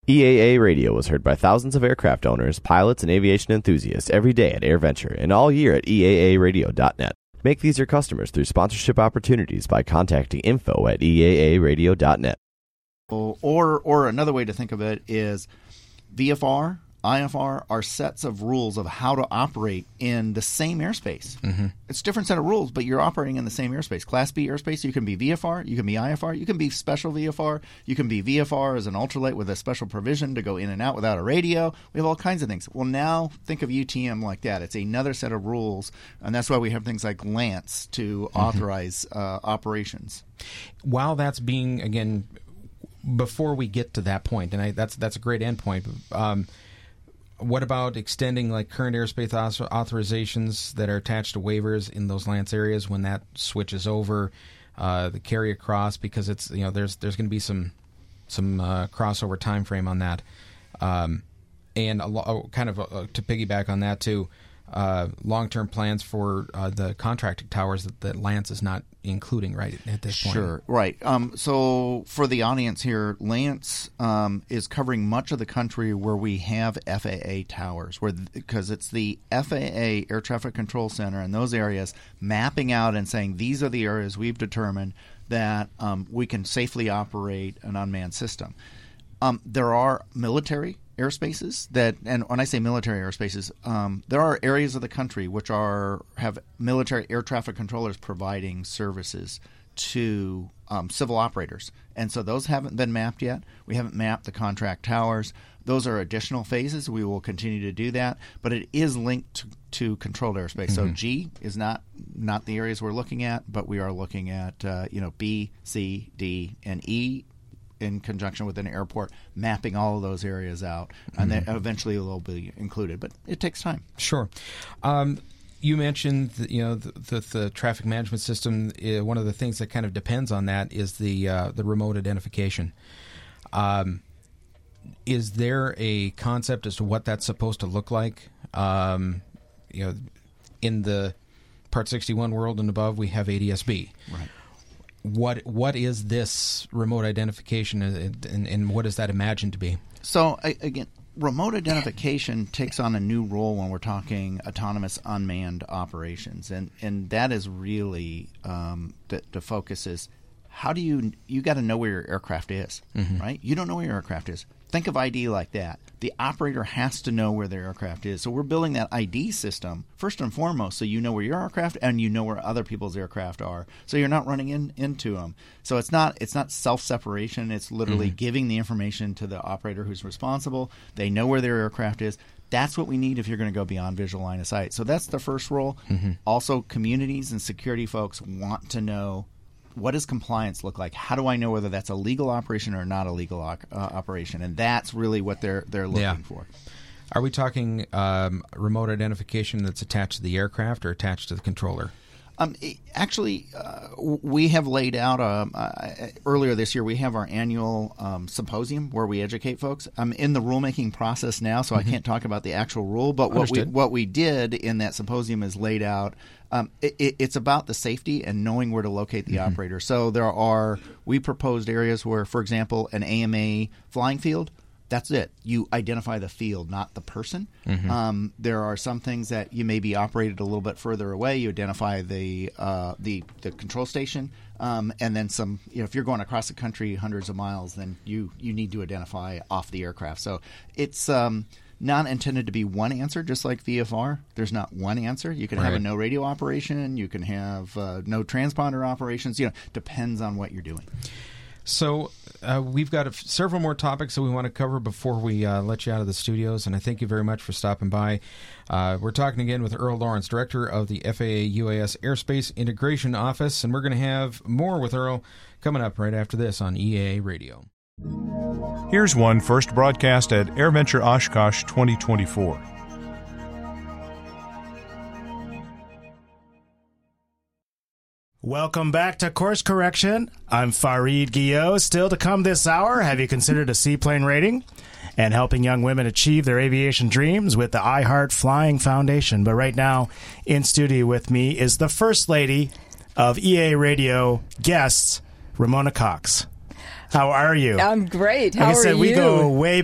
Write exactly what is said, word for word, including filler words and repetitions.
E A A Radio was heard by thousands of aircraft owners, pilots, and aviation enthusiasts every day at AirVenture and all year at E A A radio dot net. Make these your customers through sponsorship opportunities by contacting info at E A A radio dot net. Or, or another way to think of it is V F R, I F R are sets of rules of how to operate in the same airspace. Mm-hmm. It's a different set of rules, but you're operating in the same airspace. Class B airspace, you can be V F R, you can be I F R, you can be special V F R, you can be V F R as an ultralight with a special provision to go in and out without a radio. We have all kinds of things. Well, now think of U T M like that. It's another set of rules, and that's why we have things like Lance to mm-hmm. authorize uh, operations. While that's being, again, before we get to that point, and I, that's that's a great endpoint, um, what about extending like current airspace authorizations that are attached to waivers in those Lance areas when that switches over, uh, the carry across, because it's, you know, there's there's going to be some some uh, crossover time frame on that, um, and a lo- kind of uh, to piggyback on that too, uh, long term plans for uh, the contracted towers that, that Lance is not including right at this point. Sure, right. Um, so for the audience here, Lance um, is covering much of the country where we have F A A towers, where because it's the F A A Air Traffic Control Center in those areas mapping out and saying these are the areas we've determined that um, we can safely operate an unmanned system. Um, there are military airspaces that, and when I say military airspaces, um, there are areas of the country which are have military air traffic controllers providing services to um, civil operators, and so those haven't been mapped yet. We haven't mapped the contract towers. Those are additional phases. We will continue to do that, but it is linked to, to controlled airspace. Mm-hmm. So G is not not the areas we're looking at, but we are looking at uh, you know B, C, D, and E, in conjunction with an airport, mapping all of those areas out, and mm-hmm. then eventually they'll be included. But it takes time. Sure. Um, you mentioned, the, you know, the, the, the traffic management system. Uh, one of the things that kind of depends on that is the uh, the remote identification. Um, is there a concept as to what that's supposed to look like? Um, you know, in the Part sixty-one world and above, we have A D S B. Right. What what is this remote identification, and, and, and what is that imagined to be? So again, remote identification takes on a new role when we're talking autonomous unmanned operations, and and that is really um, the, the focus is how do you you got to know where your aircraft is, mm-hmm. right? You don't know where your aircraft is. Think of I D like that. The operator has to know where their aircraft is. So we're building that I D system first and foremost so you know where your aircraft and you know where other people's aircraft are. So you're not running in, into them. So it's not it's not self-separation. It's literally mm-hmm. giving the information to the operator who's responsible. They know where their aircraft is. That's what we need if you're going to go beyond visual line of sight. So that's the first role. Mm-hmm. Also, communities and security folks want to know, what does compliance look like? How do I know whether that's a legal operation or not a legal uh, operation? And that's really what they're they're looking yeah. for. Are we talking um, remote identification that's attached to the aircraft or attached to the controller? Um, actually, uh, we have laid out um, uh, earlier this year. We have our annual um, symposium where we educate folks. I'm in the rulemaking process now, so mm-hmm. I can't talk about the actual rule. But what we what we did in that symposium is laid out. Um, it, it's about the safety and knowing where to locate the mm-hmm. operator. So there are we proposed areas where, for example, an A M A flying field. That's it. You identify the field, not the person. Mm-hmm. Um, there are some things that you may be operated a little bit further away. You identify the uh, the, the control station, um, and then some. You know, if you're going across the country hundreds of miles, then you, you need to identify off the aircraft. So it's um, not intended to be one answer, just like V F R. There's not one answer. You can right. have a no radio operation. You can have uh, no transponder operations. You know, depends on what you're doing. So uh, we've got a f- several more topics that we want to cover before we uh, let you out of the studios, and I thank you very much for stopping by. Uh, we're talking again with Earl Lawrence, Director of the F A A U A S Airspace Integration Office, and we're going to have more with Earl coming up right after this on E A A Radio. Here's one first broadcast at AirVenture Oshkosh twenty twenty-four. Welcome back to Course Correction. I'm Fareed Guillot. Still to come this hour, have you considered a seaplane rating? And helping young women achieve their aviation dreams with the I Heart Flying Foundation. But right now, in studio with me is the First Lady of E A Radio Guests, Ramona Cox. How are you? I'm great. How like I said, are we you? go way